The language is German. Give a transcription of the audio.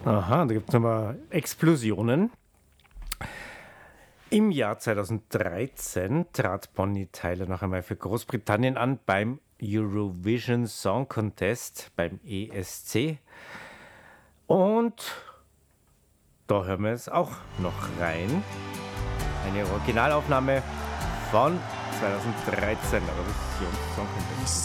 Aha, da gibt es nochmal Explosionen. Im Jahr 2013 trat Bonnie Tyler noch einmal für Großbritannien an beim Eurovision Song Contest, beim ESC. Und da hören wir es auch noch rein. Eine Originalaufnahme von 2013, Eurovision Song Contest.